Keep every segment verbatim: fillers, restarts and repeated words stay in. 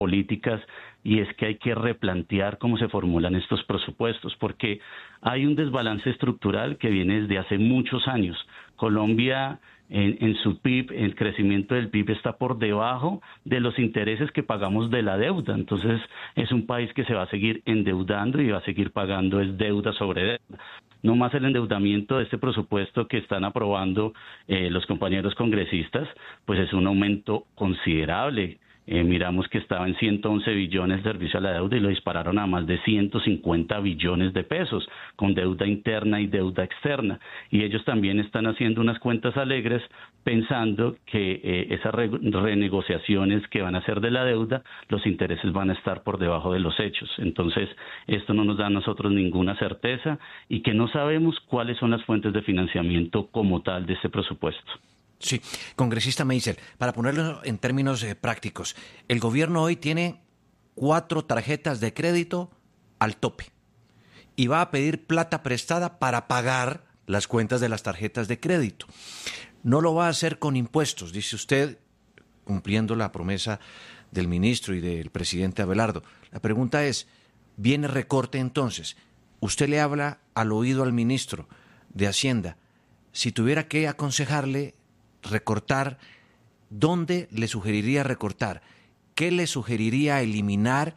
políticas, y es que hay que replantear cómo se formulan estos presupuestos, porque hay un desbalance estructural que viene desde hace muchos años. Colombia, en, en su P I B, el crecimiento del P I B está por debajo de los intereses que pagamos de la deuda. Entonces, es un país que se va a seguir endeudando y va a seguir pagando es deuda sobre deuda. No más el endeudamiento de este presupuesto que están aprobando eh, los compañeros congresistas, pues es un aumento considerable. Eh, miramos que estaba en ciento once billones de servicio a la deuda y lo dispararon a más de ciento cincuenta billones de pesos, con deuda interna y deuda externa. Y ellos también están haciendo unas cuentas alegres pensando que eh, esas re renegociaciones que van a hacer de la deuda, los intereses van a estar por debajo de los hechos. Entonces, esto no nos da a nosotros ninguna certeza y que no sabemos cuáles son las fuentes de financiamiento como tal de este presupuesto. Sí, congresista Meisel, para ponerlo en términos eh, prácticos, el gobierno hoy tiene cuatro tarjetas de crédito al tope y va a pedir plata prestada para pagar las cuentas de las tarjetas de crédito. No lo va a hacer con impuestos, dice usted, cumpliendo la promesa del ministro y del presidente Abelardo. La pregunta es, ¿viene recorte entonces? Usted le habla al oído al ministro de Hacienda. Si tuviera que aconsejarle recortar, ¿dónde le sugeriría recortar? ¿Qué le sugeriría eliminar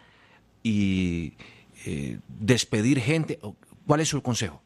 y eh, despedir gente? ¿Cuál es su consejo?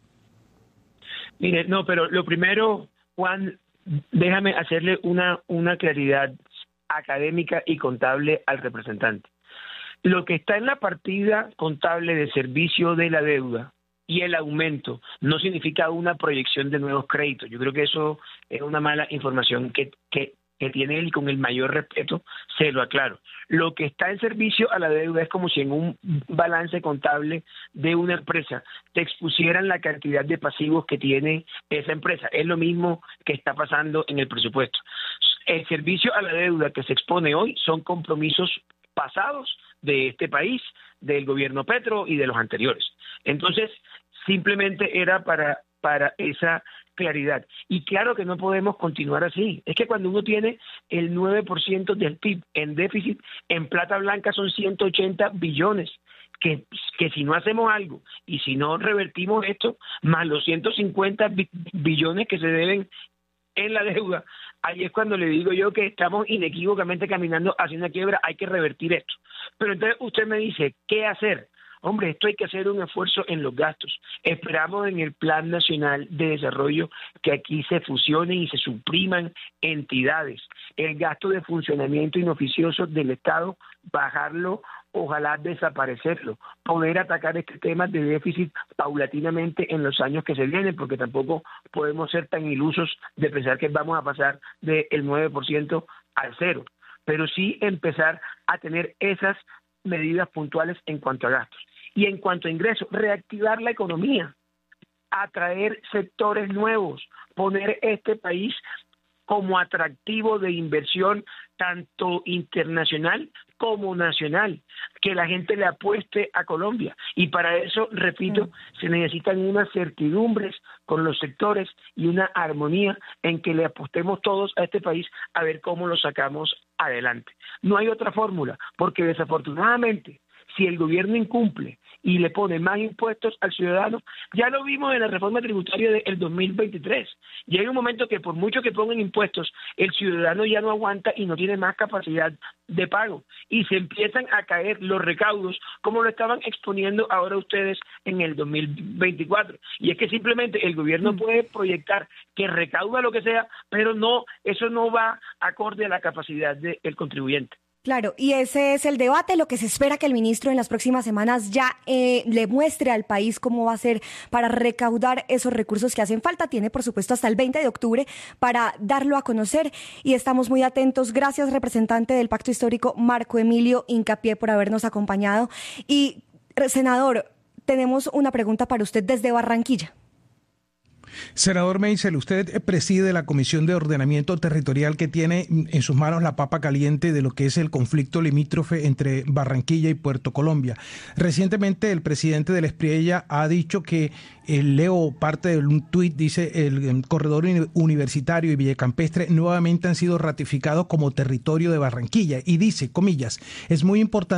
Mire, no, pero lo primero, Juan, déjame hacerle una, una claridad académica y contable al representante. Lo que está en la partida contable de servicio de la deuda y el aumento no significa una proyección de nuevos créditos. Yo creo que eso es una mala información que, que, que tiene él, y con el mayor respeto se lo aclaro. Lo que está en servicio a la deuda es como si en un balance contable de una empresa te expusieran la cantidad de pasivos que tiene esa empresa. Es lo mismo que está pasando en el presupuesto. El servicio a la deuda que se expone hoy son compromisos pasados de este país, del gobierno Petro y de los anteriores. Entonces, simplemente era para, para esa claridad. Y claro que no podemos continuar así. Es que cuando uno tiene el nueve por ciento del P I B en déficit, en plata blanca son ciento ochenta billones. Que, que si no hacemos algo y si no revertimos esto, más los ciento cincuenta billones que se deben en la deuda, ahí es cuando le digo yo que estamos inequívocamente caminando hacia una quiebra. Hay que revertir esto. Pero entonces usted me dice, ¿qué hacer? Hombre, esto hay que hacer un esfuerzo en los gastos. Esperamos en el Plan Nacional de Desarrollo que aquí se fusionen y se supriman entidades. El gasto de funcionamiento inoficioso del Estado, bajarlo, ojalá desaparecerlo. Poder atacar este tema de déficit paulatinamente en los años que se vienen, porque tampoco podemos ser tan ilusos de pensar que vamos a pasar del nueve por ciento al cero. Pero sí empezar a tener esas medidas puntuales en cuanto a gastos. Y en cuanto a ingresos, reactivar la economía, atraer sectores nuevos, poner este país como atractivo de inversión tanto internacional como nacional, que la gente le apueste a Colombia. Y para eso, repito, mm. se necesitan unas certidumbres con los sectores y una armonía en que le apostemos todos a este país a ver cómo lo sacamos adelante. No hay otra fórmula, porque desafortunadamente, si el gobierno incumple y le pone más impuestos al ciudadano, ya lo vimos en la reforma tributaria del dos mil veintitrés. Y hay un momento que por mucho que pongan impuestos, el ciudadano ya no aguanta y no tiene más capacidad de pago. Y se empiezan a caer los recaudos, como lo estaban exponiendo ahora ustedes en el dos mil veinticuatro. Y es que simplemente el gobierno puede proyectar que recauda lo que sea, pero no, eso no va acorde a la capacidad del contribuyente. Claro, y ese es el debate, lo que se espera que el ministro en las próximas semanas ya eh, le muestre al país cómo va a ser para recaudar esos recursos que hacen falta. Tiene, por supuesto, hasta el veinte de octubre para darlo a conocer y estamos muy atentos. Gracias, representante del Pacto Histórico, Marco Emilio Hincapié, por habernos acompañado. Y, senador, tenemos una pregunta para usted desde Barranquilla. Senador Meisel, usted preside la Comisión de Ordenamiento Territorial que tiene en sus manos la papa caliente de lo que es el conflicto limítrofe entre Barranquilla y Puerto Colombia. Recientemente el presidente del Espriella ha dicho que, eh, leo parte de un tuit, dice, el, el corredor universitario y Villacampestre nuevamente han sido ratificados como territorio de Barranquilla y dice, comillas, es muy importante